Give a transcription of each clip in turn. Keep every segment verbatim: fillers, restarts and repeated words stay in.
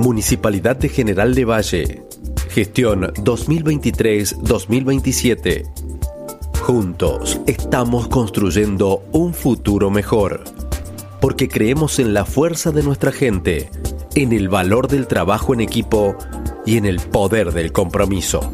Municipalidad de General de Valle. Gestión dos mil veintitrés dos mil veintisiete. Juntos estamos construyendo un futuro mejor, porque creemos en la fuerza de nuestra gente, en el valor del trabajo en equipo y en el poder del compromiso.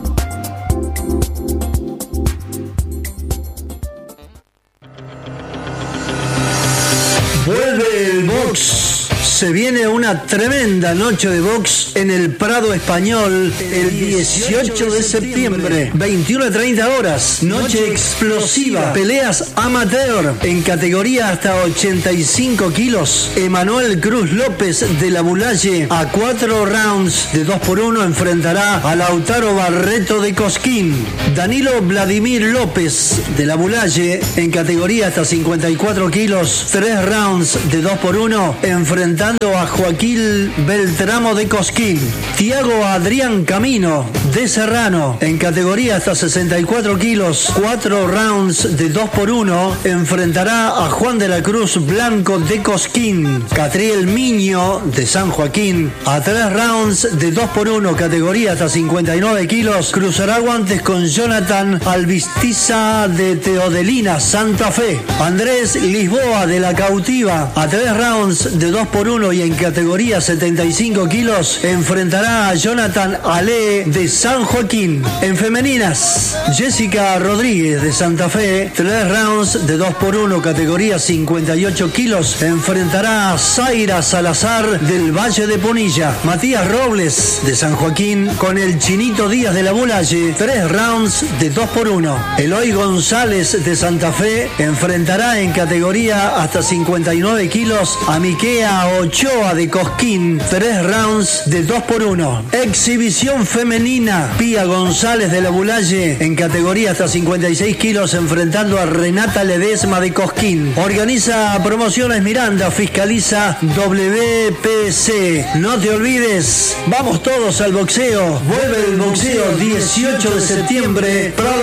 Vuelve el box. Se viene una tremenda noche de box en el Prado Español el dieciocho de septiembre, veintiuna a treinta horas. Noche explosiva, peleas amateur en categoría hasta ochenta y cinco kilos. Emanuel Cruz López de la Bulaye a cuatro rounds de dos por uno enfrentará a Lautaro Barreto de Cosquín. Danilo Vladimir López de la Bulaye en categoría hasta cincuenta y cuatro kilos, tres rounds de dos por uno enfrentando a Joaquín Beltramo de Cosquín. Tiago Adrián Camino de Serrano en categoría hasta sesenta y cuatro kilos, cuatro rounds de dos por uno enfrentará a Juan de la Cruz Blanco de Cosquín. Catriel Miño de San Joaquín a tres rounds de dos por uno, categoría hasta cincuenta y nueve kilos, cruzará guantes con Jonathan Albistiza de Teodelina, Santa Fe. Andrés Lisboa de La Cautiva a tres rounds de dos por uno y en categoría setenta y cinco kilos enfrentará a Jonathan Ale de San Joaquín. En femeninas, Jessica Rodríguez de Santa Fe, tres rounds de dos por uno, categoría cincuenta y ocho kilos, enfrentará a Zaira Salazar del Valle de Punilla. Matías Robles de San Joaquín con el Chinito Díaz de la Bulaye, tres rounds de dos por uno. Eloy González de Santa Fe enfrentará en categoría hasta cincuenta y nueve kilos a Miquea Ochoa de Cosquín, tres rounds de dos por uno. Exhibición femenina, Pía González de la Bulaye en categoría hasta cincuenta y seis kilos enfrentando a Renata Ledesma de Cosquín. Organiza Promociones Miranda, fiscaliza W P C. No te olvides, vamos todos al boxeo. Vuelve el boxeo dieciocho de septiembre, Prado